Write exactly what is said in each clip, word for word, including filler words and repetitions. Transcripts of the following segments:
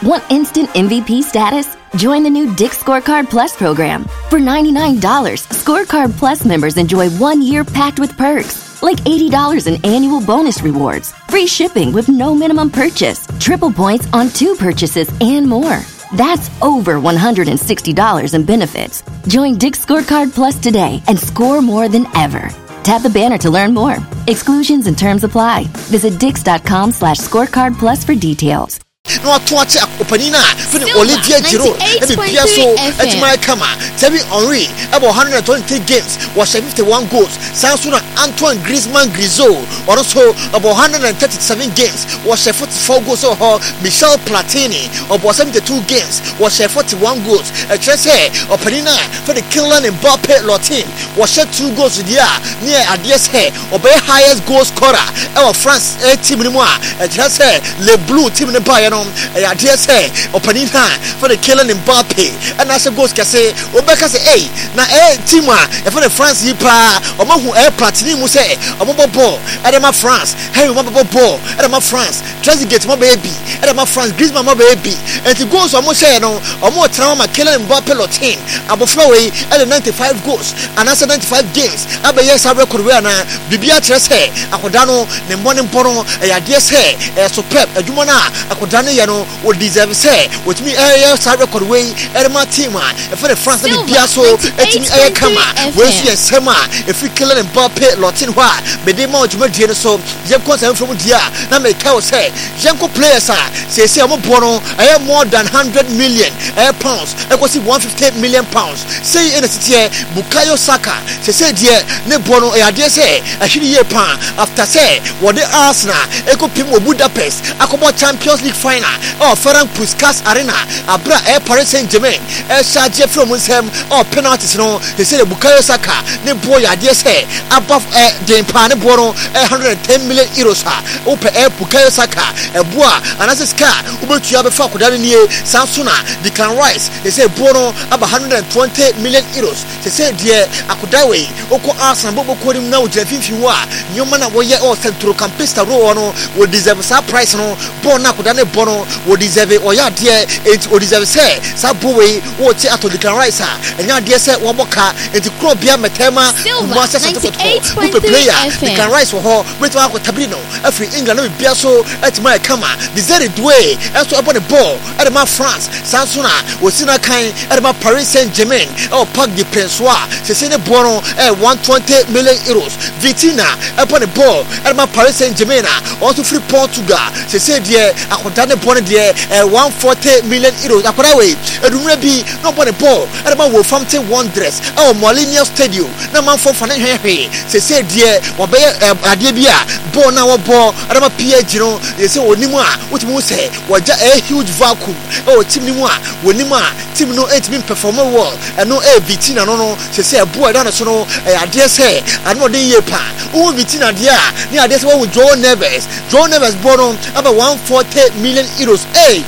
Want instant M V P status? Join the new Dick's Scorecard Plus program. For ninety-nine dollars, Scorecard Plus members enjoy one year packed with perks, like eighty dollars in annual bonus rewards, free shipping with no minimum purchase, triple points on two purchases, and more. That's over one hundred sixty dollars in benefits. Join Dick's Scorecard Plus today and score more than ever. Tap the banner to learn more. Exclusions and terms apply. Visit dix.com slash scorecard plus for details. No atuache opanina for the Olivier Giroud and the Piasso at my Kama, Thierry Henry about one hundred twenty games, was fifty-one goals. Samsung Antoine Griezmann Grisou also about one hundred thirty-seven games, was forty-four goals. Or Michel Platini about seventy-two games, was forty-one goals. A Chelsea opanina for the Kylian Mbappe Latin was two goals near near Adidas or by highest goal scorer. Our France team anymore. A Chelsea Le Blue team in the Bayern. I dare say, opening hand for the Kylian Mbappe, and as a ghost can say, Rebecca say, hey, now, eh, Tima, and for the France, Yipa, or Mahu Air Platini, will say, a mobile ball, Adama France, hey, mobile ball, Adama France, Trezeguet, my baby, Adama France, Griezmann, my baby, and to go so much, no, or more trauma, Kylian Mbappe, Lotin, Abu Flowey, and the ninety-five goals, and answer ninety-five games, Abba, yes, I record Rihanna, Bibia Tresse, Akodano, Nemonin Pono, I dare say, a superb, a Jumana, Akodano. Yano would deserve say with me area side record way Edema Tima for the France and Piasso et me air kama where she is sema if we kill and Mbappe Latin wa be de mo juma die so je concern from dia na me ka say Janko players are say say mo bono I have more than one hundred million air pounds e go see one hundred fifty million pounds say in the city Bukayo Saka say say dia ne bono e ade say a hiri ye pan after say what the Arsenal e go pim Budapest akobo Champions League final oh Ferenc Puskas Arena abra air Paris Saint-Germain e charge from him oh penalties no they say the Bukayo Saka ne boy ade say above eh den pan ne bono one hundred ten million euros ha ope air Bukayo Saka e boa anase ska ubetua be fa kodane nie Samsuna Declan Rice they say bono about one hundred twenty million euros they say die akodawe oko Arsenal bobo korim na ujira finfin wa nyoma na woye oh central campista ro no we deserve sa price no bono akodane bono we deserve or ya dear it we deserve say sa boy wo ti ato Declan Rice a enya dear say wo boka enti kro bia metema mo asa sa to to player Declan Rice wo ho beto akotabiri no afri England no bia so etima kama deserve the way eso upon the ball at my France Samsuna we sina kan at my Paris Saint-Germain oh Parc des Princes se se ne bono eh one hundred twenty million euros Vitina upon the ball at my Paris Saint-Germain also free Portugal se se die akodane bono die eh one hundred forty million euros akoda we edumre bi no upon the ball at my Wolverhampton Wanderers oh Molineux Stadium na man for fana hwehwe se se die wo be ade bia ball na wo ball at my P S G no they say onimu a wotimu say waja a huge vacuum oh team ni mu a wonimu a team no eight been perform well and no a Vitina no no say say boy don so no ade say ano dey ye pa o Vitina dia ni ade say wo Joe Neves Joe Neves born about one hundred forty million euros eh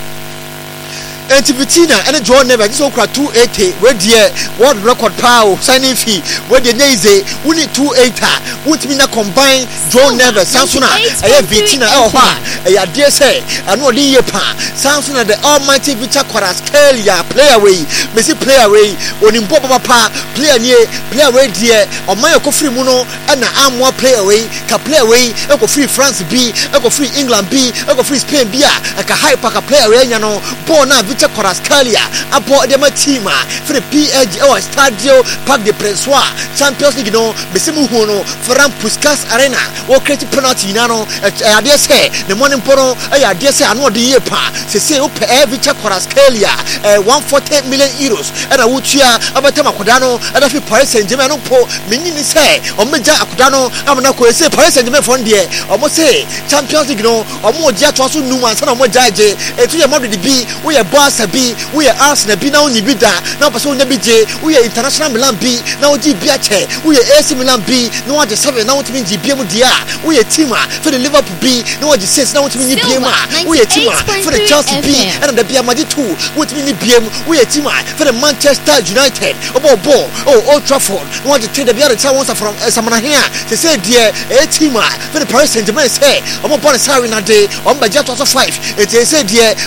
Vitina and Joe Neves so kwa two eighty where the world record power signing fee where the Naze we need two eighty would mean a combine Joe Neves Samsuna eh Vitina oh ha eh ade say ano dey ye pa Samsuna the almighty Victor Kvaratskhelia player way me see player way onimpo papa player nie player way there o man ko free mu no na amwa player way ka player way e ko free France B e ko free England B e ko free Spain B a ka hype ka player way nya no ball na Victor Kvaratskhelia abo de ma team for the P S G or Stadio Parc des Princes Champions League no me see mu hu no Ferenc Puskas Arena o create penalty na no e ade say the morning poro e ade say ano de ye pa se say o pe Victor Kvaratskhelia one hundred forty million euros and a wutua abatema koda no and afi Paris Saint-Germain no po menyi ni say o meja akoda no amana ko say Paris Saint-Germain fon de o mo say Champions League no o mo dia to so nu ansa na mo jaje etu ye Madrid bi we ye Barca bi we ye Arsenal bi na onyi bi da na paso onya bi je we ye International Milan bi na oji bi ache we ye A C Milan bi na waje seven na wotimi ji bi mu dia we ye team for the Liverpool bi na waje six na wotimi ni bi mu we ye team for the Chelsea bi and the bi amaji two wotimi ni bi mu we ye team for the Manchester United obo ball oh Old Trafford na waje take the bi other once from samana here they say there a team for the Paris Saint-Germain say omo ball sorry na dey omo baje to five it say there